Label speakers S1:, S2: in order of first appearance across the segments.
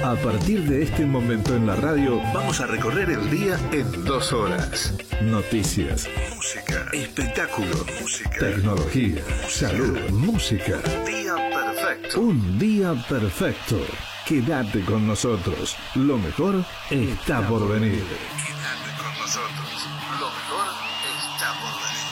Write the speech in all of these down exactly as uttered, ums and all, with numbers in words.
S1: A partir de este momento en la radio, vamos a recorrer el día en dos horas. Noticias, música, espectáculo, música, tecnología, salud, música. Un día perfecto. Un día perfecto. Quédate con nosotros. Lo mejor está por venir. Quédate con nosotros. Lo mejor está por venir.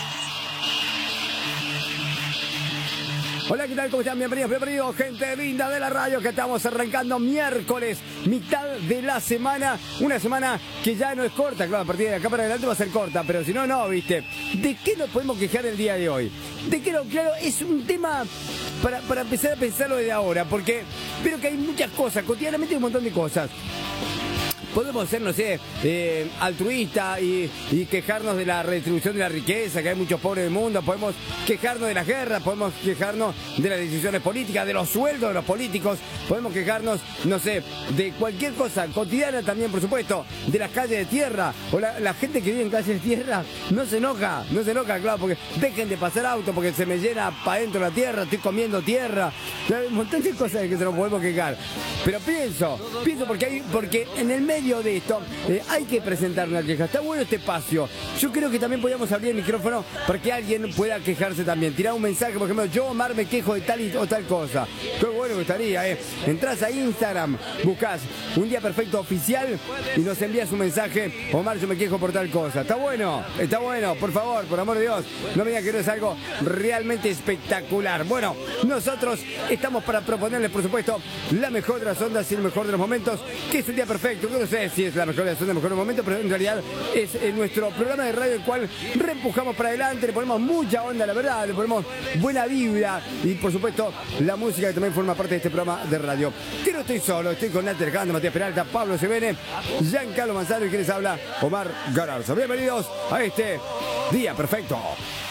S2: Hola, ¿qué tal? ¿Cómo están? Bienvenidos, bienvenidos, gente linda de la radio, que estamos arrancando miércoles, mitad de la semana. Una semana que ya no es corta, claro, a partir de acá para adelante va a ser corta, pero si no, no, ¿viste? ¿De qué nos podemos quejar el día de hoy? ¿De qué no? Claro, es un tema para, para empezar a pensarlo desde ahora, porque veo que hay muchas cosas, cotidianamente hay un montón de cosas. Podemos ser, no sé, eh, altruistas y, y quejarnos de la redistribución de la riqueza, que hay muchos pobres del mundo. Podemos quejarnos de las guerras, podemos quejarnos de las decisiones políticas, de los sueldos de los políticos. Podemos quejarnos, no sé, de cualquier cosa cotidiana también, por supuesto, de las calles de tierra. O la, la gente que vive en calles de tierra no se enoja, no se enoja, claro, porque dejen de pasar autos, porque se me llena para adentro la tierra, estoy comiendo tierra. Hay un montón de cosas de que se nos podemos quejar. Pero pienso, pienso porque hay, porque en el medio de esto eh, hay que presentar una queja. Está bueno este espacio. Yo creo que también podríamos abrir el micrófono para que alguien pueda quejarse también. Tirar un mensaje, por ejemplo, yo, Omar, me quejo de tal y, o tal cosa. Qué bueno que estaría, ¿eh? Entrás a Instagram, buscás Un Día Perfecto Oficial y nos envías un mensaje. Omar, yo me quejo por tal cosa. Está bueno, está bueno, por favor, por amor de Dios. No me digan que no es algo realmente espectacular. Bueno, nosotros estamos para proponerles, por supuesto, la mejor de las ondas y el mejor de los momentos, que es Un Día Perfecto. Yo no sé si es la mejor de las ondas, el mejor momento, pero en realidad es eh, nuestro programa de radio, el cual reempujamos para adelante, le ponemos mucha onda, la verdad, le ponemos buena vibra y, por supuesto, la música que también forma parte de este programa de radio. Que no estoy solo, estoy con Nati Alejandro, Matías Peralta, Pablo Sevene, Giancarlo Manzano y quien les habla, Omar Galarza. Bienvenidos a este Día Perfecto.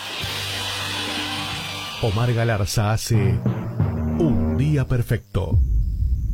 S3: Omar Galarza hace Un Día Perfecto.